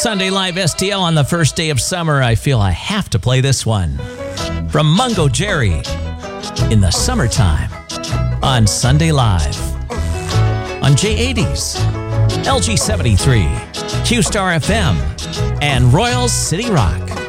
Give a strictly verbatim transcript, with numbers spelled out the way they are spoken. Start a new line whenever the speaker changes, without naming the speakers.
Sunday Live S T L on the first day of summer. I feel I have to play this one. From Mungo Jerry, In the Summertime, on Sunday Live. On J eighties, L G seventy-three, Q-Star F M, and Royal City Rock.